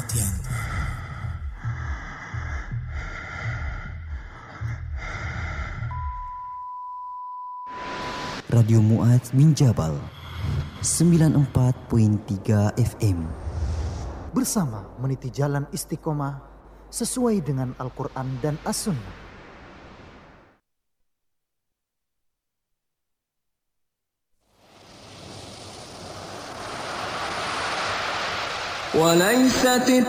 perhatian. Radio Mu'adz bin Jabal 94.3 FM. Bersama meniti jalan istiqomah sesuai dengan Al-Quran dan As-Sunnah. وليست